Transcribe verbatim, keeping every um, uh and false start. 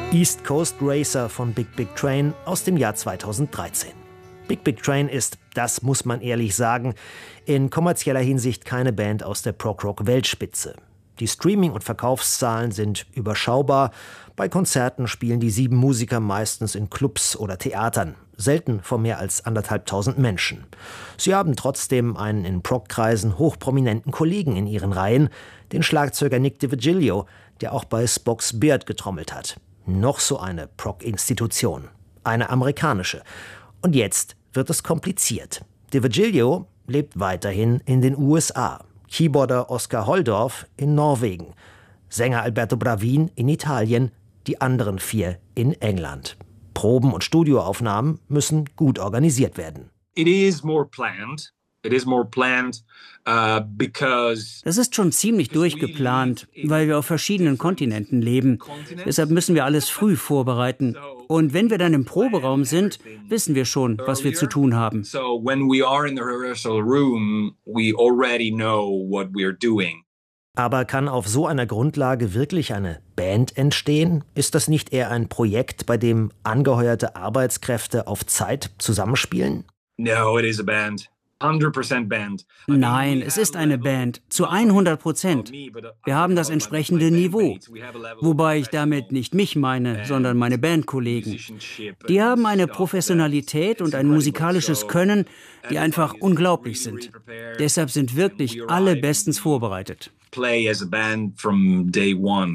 East Coast Racer von Big Big Train aus dem Jahr zweitausenddreizehn. Big Big Train ist, das muss man ehrlich sagen, in kommerzieller Hinsicht keine Band aus der Prog-Rock-Weltspitze. Die Streaming- und Verkaufszahlen sind überschaubar. Bei Konzerten spielen die sieben Musiker meistens in Clubs oder Theatern, selten vor mehr als anderthalbtausend Menschen. Sie haben trotzdem einen in Prog-Kreisen hochprominenten Kollegen in ihren Reihen, den Schlagzeuger Nick DiVirgilio, der auch bei Spock's Beard getrommelt hat. Noch so eine Prog-Institution, eine amerikanische. Und jetzt wird es kompliziert. DiVirgilio lebt weiterhin in den U S A, Keyboarder Oskar Holdorf in Norwegen, Sänger Alberto Bravin in Italien, die anderen vier in England. Proben und Studioaufnahmen müssen gut organisiert werden. It is more planned. It is more planned, uh, because Das ist schon ziemlich durchgeplant, weil wir auf verschiedenen Kontinenten leben. Deshalb müssen wir alles früh vorbereiten. Und wenn wir dann im Proberaum sind, wissen wir schon, was wir zu tun haben. So when we are in the rehearsal room, we already know what we are doing. Aber kann auf so einer Grundlage wirklich eine Band entstehen? Ist das nicht eher ein Projekt, bei dem angeheuerte Arbeitskräfte auf Zeit zusammenspielen? No, it is a band. hundert Prozent Band. Nein, es ist eine Band, zu hundert Prozent. Wir haben das entsprechende Niveau, wobei ich damit nicht mich meine, sondern meine Bandkollegen. Die haben eine Professionalität und ein musikalisches Können, die einfach unglaublich sind. Deshalb sind wirklich alle bestens vorbereitet. Play as a band from day one.